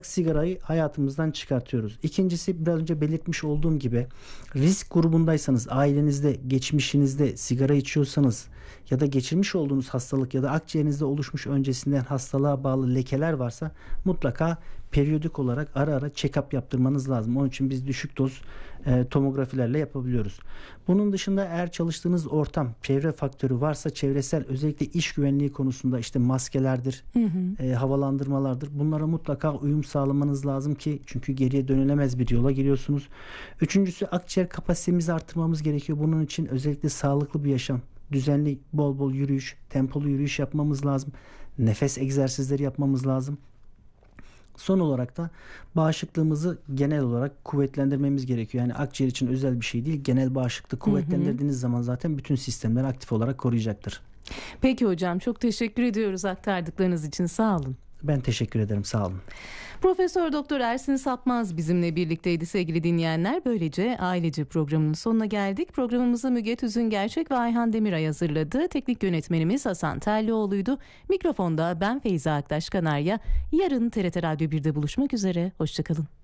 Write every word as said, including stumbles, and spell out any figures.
sigarayı hayatımızdan çıkartıyoruz. İkincisi, biraz önce belirtmiş olduğum gibi, risk grubundaysanız, ailenizde, geçmişinizde sigara içiyorsanız ya da geçirmiş olduğunuz hastalık ya da akciğerinizde oluşmuş öncesinden hastalığa bağlı lekeler varsa mutlaka periyodik olarak ara ara check-up yaptırmanız lazım. Onun için biz düşük doz e, tomografilerle yapabiliyoruz. Bunun dışında eğer çalıştığınız ortam, çevre faktörü varsa, çevresel, özellikle iş güvenliği konusunda işte maskelerdir, Hı hı. e, havalandırmalardır. Bunlara mutlaka uyum sağlamanız lazım ki, çünkü geriye dönülemez bir yola giriyorsunuz. Üçüncüsü, akciğer kapasitemizi artırmamız gerekiyor. Bunun için özellikle sağlıklı bir yaşam, düzenli bol bol yürüyüş, tempolu yürüyüş yapmamız lazım. Nefes egzersizleri yapmamız lazım. Son olarak da bağışıklığımızı genel olarak kuvvetlendirmemiz gerekiyor. Yani akciğer için özel bir şey değil. Genel bağışıklığı kuvvetlendirdiğiniz zaman zaten bütün sistemler aktif olarak koruyacaktır. Peki hocam, çok teşekkür ediyoruz aktardıklarınız için, sağ olun. Ben teşekkür ederim, sağ olun. Profesör Doktor Ersin Sapmaz bizimle birlikteydi sevgili dinleyenler. Böylece Ailece programının sonuna geldik. Programımızı Müge Tüzün Gerçek ve Ayhan Demiray hazırladı. Teknik yönetmenimiz Hasan Terlioğlu'ydu. Mikrofonda ben Feyza Aktaş Kanarya. Yarın T R T Radyo birde buluşmak üzere. Hoşçakalın.